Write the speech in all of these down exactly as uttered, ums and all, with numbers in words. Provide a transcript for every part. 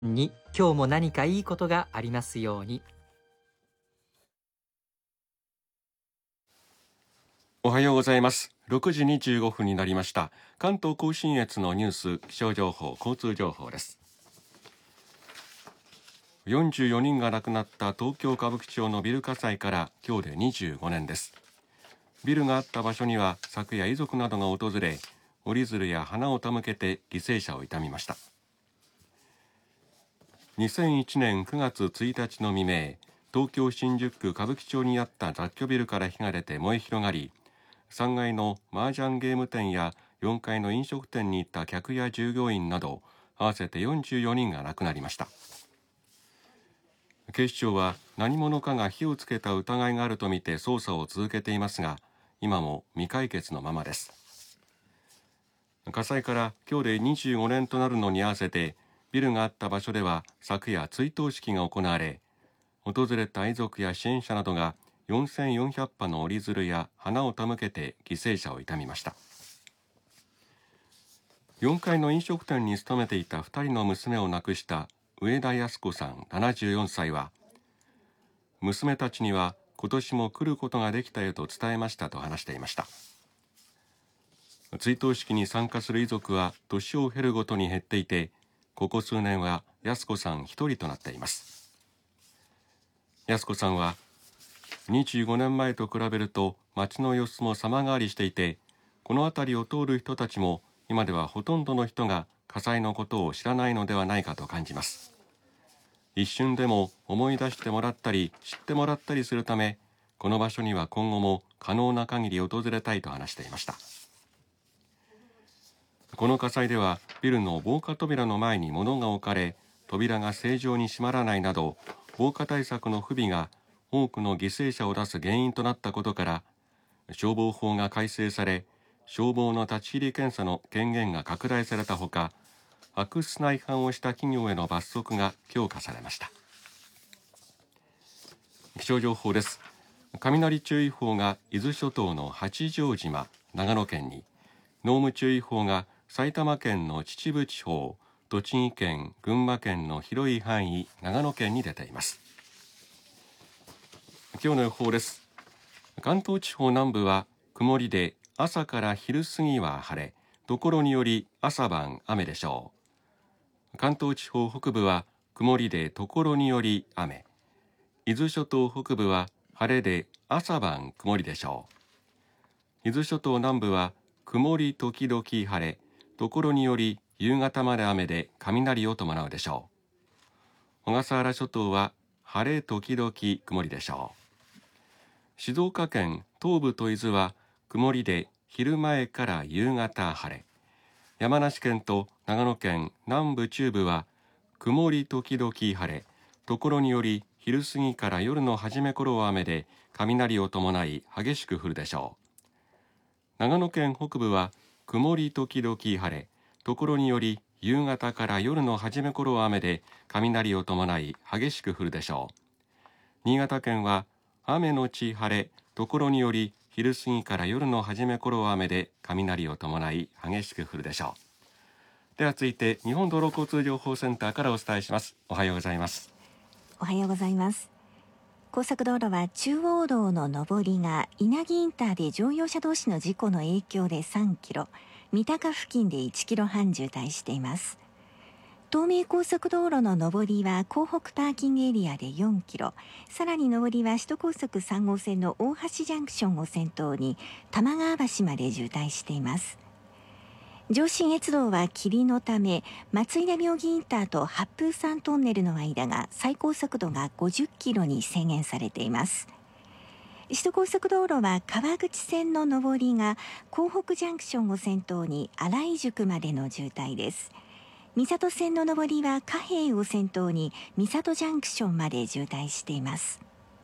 に今日も何かいいことがありますように。 おはようございます。ろくじにじゅうごふんになりました。関東甲信越のニュース、気象情報、交通情報です。よんじゅうよにんが亡くなった東京歌舞伎町のビル火災から今日でにじゅうごねんです。ビルがあった場所には昨夜遺族などが訪れ、折り鶴や花を手向けて犠牲者を悼みました。にせんいちねんくがつついたちの未明、東京新宿区歌舞伎町にあった雑居ビルから火が出て燃え広がり、さんがいの麻雀ゲーム店やよんかいの飲食店に行った客や従業員など合わせてよんじゅうよにんが亡くなりました。警視庁は何者かが火をつけた疑いがあるとみて捜査を続けていますが、今も未解決のままです。火災から今日でにじゅうごねんとなるのに合わせて、ビルがあった場所では昨夜追悼式が行われ、訪れた遺族や支援者などがよんせんよんひゃくぱの折り鶴や花を手向けて犠牲者を悼みました。よんかいの飲食店に勤めていたふたりの娘を亡くした上田靖子さんななじゅうよんさいは、娘たちには今年も来ることができたよと伝えましたと話していました。追悼式に参加する遺族は年を経るごとに減っていて、ここ数年は靖子さん一人となっています。靖子さんはにじゅうごねんまえと比べると街の様子も様変わりしていて、この辺りを通る人たちも今ではほとんどの人が火災のことを知らないのではないかと感じます。一瞬でも思い出してもらったり知ってもらったりするため、この場所には今後も可能な限り訪れたいと話していました。この火災ではビルの防火扉の前に物が置かれ、扉が正常に閉まらないなど防火対策の不備が多くの犠牲者を出す原因となったことから、消防法が改正され、消防の立ち入り検査の権限が拡大されたほか、悪質な違反をした企業への罰則が強化されました。気象情報です。雷注意報が伊豆諸島の八丈島、長野県に、濃霧注意報が埼玉県の秩父地方、栃木県、群馬県の広い範囲、長野県に出ています。今日の予報です。関東地方南部は曇りで、朝から昼過ぎは晴れ、ところにより朝晩雨でしょう。関東地方北部は曇りで、ところにより雨。伊豆諸島北部は晴れで朝晩曇りでしょう。伊豆諸島南部は曇り時々晴れ、ところにより夕方まで雨で雷を伴うでしょう。小笠原諸島は晴れ時々曇りでしょう。静岡県東部と伊豆は曇りで昼前から夕方晴れ。山梨県と長野県南部中部は曇り時々晴れ、ところにより昼過ぎから夜の初め頃は雨で雷を伴い激しく降るでしょう。長野県北部は曇り時々晴れ、ところにより夕方から夜の初め頃は雨で雷を伴い激しく降るでしょう。新潟県は雨のち晴れ、ところにより昼過ぎから夜の初め頃は雨で雷を伴い激しく降るでしょう。では続いて日本道路交通情報センターからお伝えします。おはようございます。 おはようございます。高速道路は中央道の上りが稲城インターで乗用車同士の事故の影響でさんキロ、三鷹付近でいちキロはん渋滞しています。東名高速道路の上りは港北パーキングエリアでよんキロ、さらに上りは首都高速さん号線の大橋ジャンクションを先頭に玉川橋まで渋滞しています。上信越道は霧のため松井田妙義インターと八風山トンネルの間が最高速度がごじゅっキロに制限されています。首都高速道路は川口線の上りが港北ジャンクションを先頭に新井宿までの渋滞です。三郷線の上りは貨幣を先頭に三郷ジャンクションまで渋滞しています。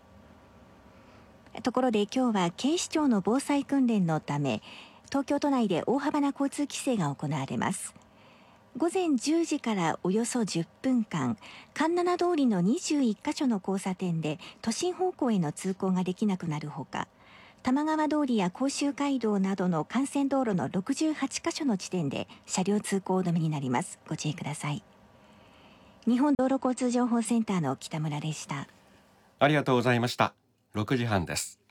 ところで今日は警視庁の防災訓練のため東京都内で大幅な交通規制が行われます。午前じゅうじからおよそじゅっぷんかん、環七通りのにじゅういっかしょの交差点で都心方向への通行ができなくなるほか、玉川通りや甲州街道などの幹線道路のろくじゅうはちかしょの地点で車両通行止めになります。ご注意ください。 日本道路交通情報センターの北村でした。 ありがとうございました。ろくじはんです。